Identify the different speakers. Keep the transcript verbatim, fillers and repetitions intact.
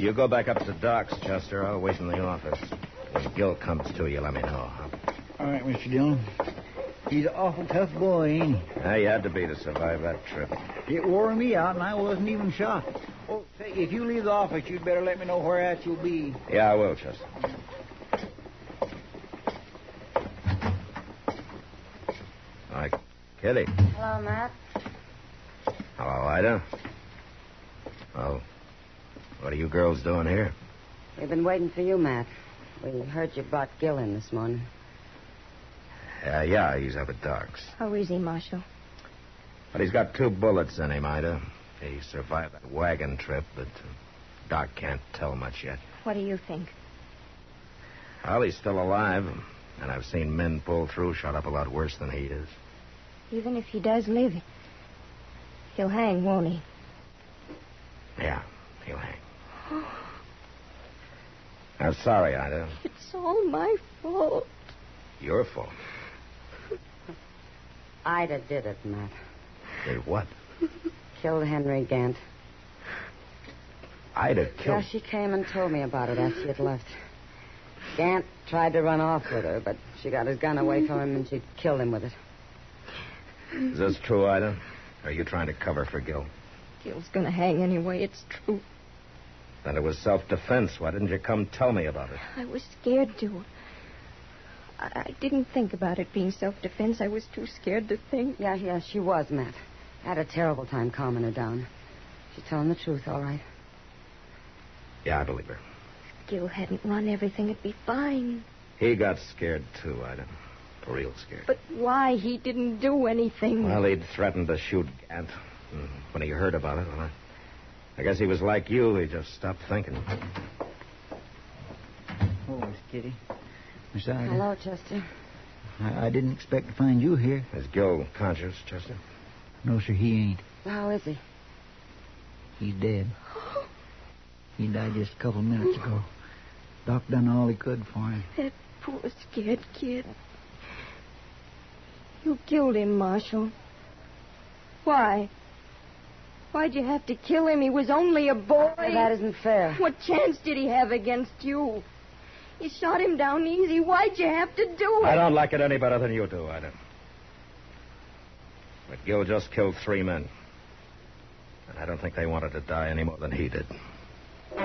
Speaker 1: You go back up to Doc's, Chester. I'll wait in the office. When Gil comes to you, let me know. Huh?
Speaker 2: All right, Mister Dillon. He's an awful tough boy, ain't he?
Speaker 1: Yeah, you had to be to survive that trip.
Speaker 2: It wore me out, and I wasn't even shot. Oh, say, if you leave the office, you'd better let me know where at you'll be.
Speaker 1: Yeah, I will, Chester. All right, Kitty.
Speaker 3: Hello, Matt.
Speaker 1: Hello, Ida. Well, what are you girls doing here?
Speaker 3: We've been waiting for you, Matt. We heard you brought Gil in this morning.
Speaker 1: Uh, yeah, he's up at Doc's.
Speaker 4: How is he, Marshal?
Speaker 1: But he's got two bullets in him, Ida. He survived that wagon trip, but uh, Doc can't tell much yet.
Speaker 4: What do you think?
Speaker 1: Well, he's still alive, and I've seen men pull through shot up a lot worse than he is.
Speaker 4: Even if he does live, he'll hang, won't he?
Speaker 1: Yeah, he'll hang. I'm sorry, Ida.
Speaker 4: It's all my fault.
Speaker 1: Your fault.
Speaker 3: Ida did it, Matt.
Speaker 1: Did what?
Speaker 3: Killed Henry Gant.
Speaker 1: Ida killed...
Speaker 3: Yeah, she came and told me about it after she had left. Gant tried to run off with her, but she got his gun away from him and she killed him with it.
Speaker 1: Is this true, Ida? Or are you trying to cover for Gil?
Speaker 4: Gil's gonna hang anyway, it's true.
Speaker 1: Then it was self-defense. Why didn't you come tell me about it?
Speaker 4: I was scared to. I, I didn't think about it being self-defense. I was too scared to think.
Speaker 3: Yeah, yeah, she was, Matt. I had a terrible time calming her down. She's telling the truth, all right.
Speaker 1: Yeah, I believe her.
Speaker 4: If Gil hadn't run everything, it'd be fine.
Speaker 1: He got scared, too, Ida. Real scared.
Speaker 4: But why? He didn't do anything.
Speaker 1: Well, he'd threatened to shoot Gant. When he heard about it, well, I, I guess he was like you. He just stopped thinking.
Speaker 2: Oh, Miss Kitty. Miss Ida.
Speaker 3: Hello, Chester.
Speaker 2: I, I didn't expect to find you here.
Speaker 1: Is Gil conscious, Chester?
Speaker 2: No, sir, he ain't.
Speaker 3: How is he?
Speaker 2: He's dead. He died just a couple of minutes ago. Doc done all he could for him.
Speaker 4: That poor scared kid. You killed him, Marshal. Why? Why'd you have to kill him? He was only a boy.
Speaker 3: That isn't fair.
Speaker 4: What chance did he have against you? You shot him down easy. Why'd you have to do it?
Speaker 1: I don't like it any better than you do, Ida. But Gil just killed three men. And I don't think they wanted to die any more than he did.